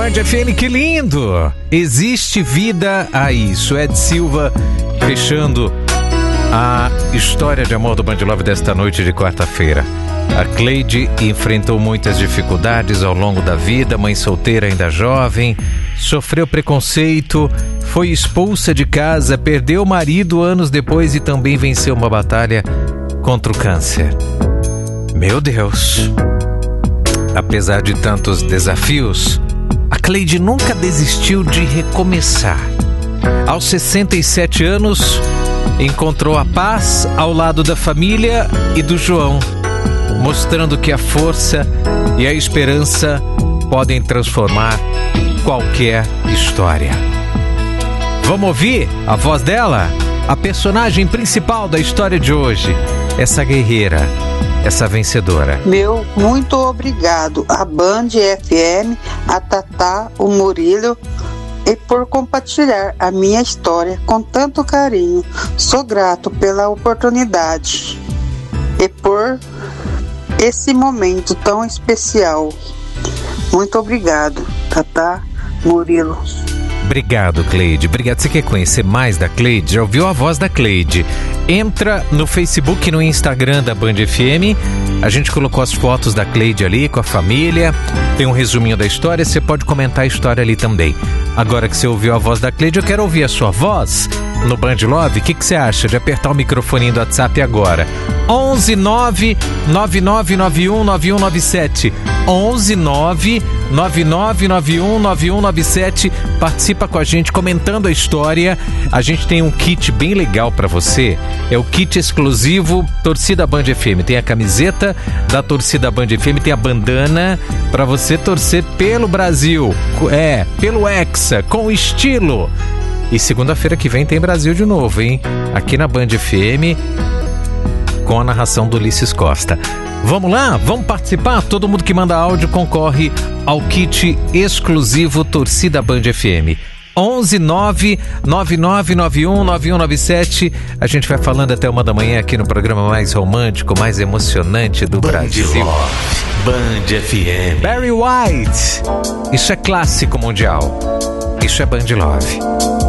Band FM, que lindo! Existe vida a isso. Ed Silva fechando a história de amor do Band Love desta noite de quarta-feira. A Cleide enfrentou muitas dificuldades ao longo da vida, mãe solteira ainda jovem, sofreu preconceito, foi expulsa de casa, perdeu o marido anos depois e também venceu uma batalha contra o câncer. Meu Deus! Apesar de tantos desafios, a Cleide nunca desistiu de recomeçar. Aos 67 anos, encontrou a paz ao lado da família e do João, mostrando que a força e a esperança podem transformar qualquer história. Vamos ouvir a voz dela? A personagem principal da história de hoje, essa guerreira, essa vencedora. Meu muito obrigado à Band FM, a Tatá, o Murilo, e por compartilhar a minha história com tanto carinho. Sou grato pela oportunidade e por esse momento tão especial. Muito obrigado, Tatá, Murilo. Obrigado, Cleide. Obrigado. Você quer conhecer mais da Cleide? Já ouviu a voz da Cleide? Entra no Facebook e no Instagram da Band FM. A gente colocou as fotos da Cleide ali com a família. Tem um resuminho da história. Você pode comentar a história ali também. Agora que você ouviu a voz da Cleide, eu quero ouvir a sua voz no Band Love. O que você acha de apertar o microfoninho do WhatsApp agora? 11 9 9991 9197. 11 9 9991 9197. Participa com a gente comentando a história. A gente tem um kit bem legal pra você. É o kit exclusivo Torcida Band FM. Tem a camiseta da Torcida Band FM, tem a bandana pra você torcer pelo Brasil. Pelo Hexa, com estilo. E segunda-feira que vem tem Brasil de novo, hein? Aqui na Band FM, com a narração do Ulisses Costa. Vamos lá? Vamos participar? Todo mundo que manda áudio concorre ao kit exclusivo Torcida Band FM. 11 9 9991 9197. A gente vai falando até 1 da manhã aqui no programa mais romântico, mais emocionante do Brasil. Band FM. Barry White. Isso é clássico mundial. Isso é Band Love.